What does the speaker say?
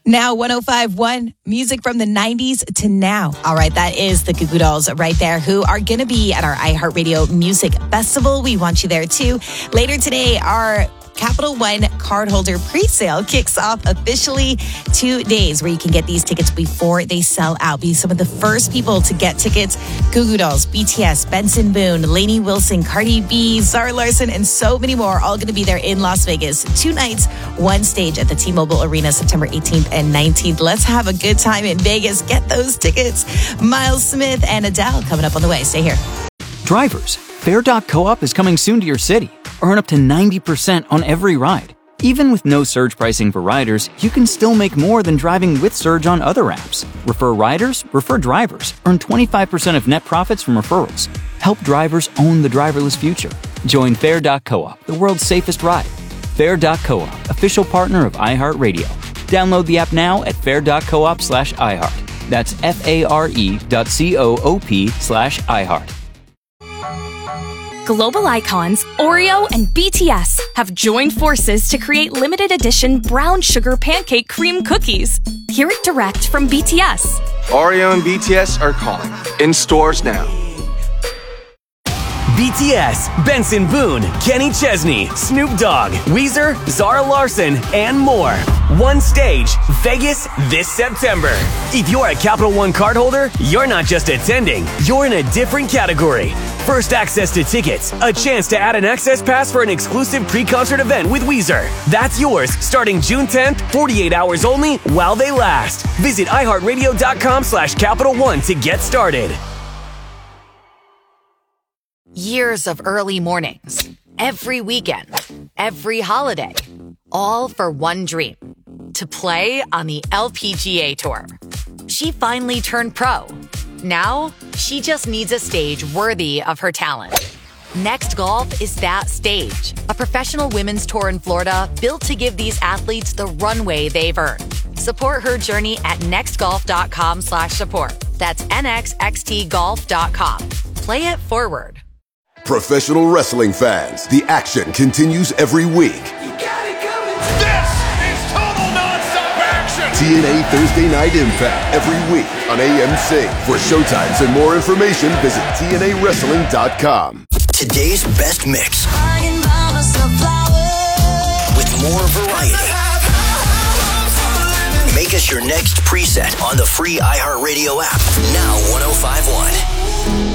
Now 105.1, music from the 90s to now. All right, that is the Goo Goo Dolls right there, who are going to be at our iHeartRadio Music Festival. We want you there too. Later today, our Capital One cardholder pre-sale kicks off officially 2 days where you can get these tickets before they sell out. Be some of the first people to get tickets. Goo Goo Dolls, BTS, Benson Boone, Lainey Wilson, Cardi B, Zara Larsson, and so many more, all going to be there in Las Vegas. 2 nights, 1 stage at the T-Mobile Arena, September 18th and 19th. Let's have a good time in Vegas. Get those tickets. Miles Smith and Adele coming up on the way. Stay here. Drivers, Fare.coop is coming soon to your city. Earn up to 90% on every ride. Even with no surge pricing for riders, you can still make more than driving with surge on other apps. Refer riders, refer drivers. Earn 25% of net profits from referrals. Help drivers own the driverless future. Join Fare.coop, the world's safest ride. Fare.coop, official partner of iHeartRadio. Download the app now at fare.coop/iHeart. That's fare.coop/iHeart. Global icons Oreo and BTS have joined forces to create limited edition brown sugar pancake cream cookies. Hear it direct from BTS. Oreo and BTS are calling. In stores now. BTS, Benson Boone, Kenny Chesney, Snoop Dogg, Weezer, Zara Larsson, and more. One stage, Vegas this September. If you're a Capital One cardholder, you're not just attending, you're in a different category. First access to tickets, a chance to add an access pass for an exclusive pre-concert event with Weezer. That's yours starting June 10th, 48 hours only while they last. Visit iHeartRadio.com/Capital One to get started. Years of early mornings, every weekend, every holiday, all for one dream, to play on the LPGA Tour. She finally turned pro. Now, she just needs a stage worthy of her talent. Next Golf is that stage, a professional women's tour in Florida built to give these athletes the runway they've earned. Support her journey at nextgolf.com/support. That's nxxtgolf.com. Play it forward. Professional wrestling fans, the action continues every week. This is total nonstop action! TNA Thursday Night Impact every week on AMC. For showtimes and more information, visit TNAWrestling.com. Today's best mix. With more variety. Make us your next preset on the free iHeartRadio app. Now 105.1.